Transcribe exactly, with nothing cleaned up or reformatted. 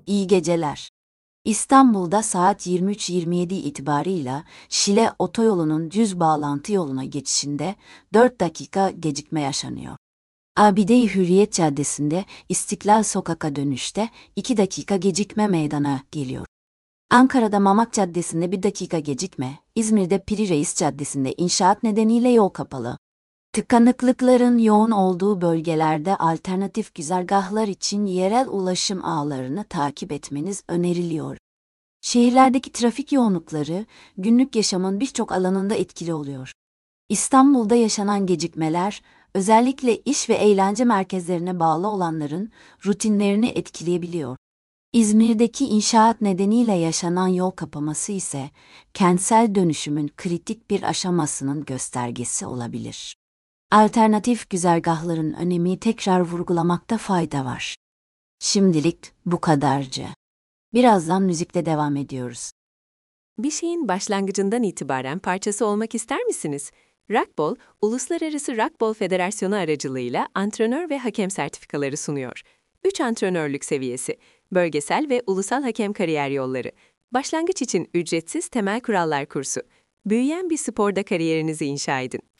İyi geceler. İstanbul'da saat yirmi üç yirmi yedi itibarıyla Şile otoyolunun düz bağlantı yoluna geçişinde dört dakika gecikme yaşanıyor. Abide-i Hürriyet Caddesi'nde İstiklal Sokak'a dönüşte iki dakika gecikme meydana geliyor. Ankara'da Mamak Caddesi'nde bir dakika gecikme, İzmir'de Piri Reis Caddesi'nde inşaat nedeniyle yol kapalı. Tıkanıklıkların yoğun olduğu bölgelerde alternatif güzergahlar için yerel ulaşım ağlarını takip etmeniz öneriliyor. Şehirlerdeki trafik yoğunlukları günlük yaşamın birçok alanında etkili oluyor. İstanbul'da yaşanan gecikmeler, özellikle iş ve eğlence merkezlerine bağlı olanların rutinlerini etkileyebiliyor. İzmir'deki inşaat nedeniyle yaşanan yol kapaması ise kentsel dönüşümün kritik bir aşamasının göstergesi olabilir. Alternatif güzergahların önemi tekrar vurgulamakta fayda var. Şimdilik bu kadarcı. Birazdan müzikle devam ediyoruz. Bir şeyin başlangıcından itibaren parçası olmak ister misiniz? Rockball, Uluslararası Rockball Federasyonu aracılığıyla antrenör ve hakem sertifikaları sunuyor. üç antrenörlük seviyesi, bölgesel ve ulusal hakem kariyer yolları, başlangıç için ücretsiz temel kurallar kursu. Büyüyen bir sporda kariyerinizi inşa edin.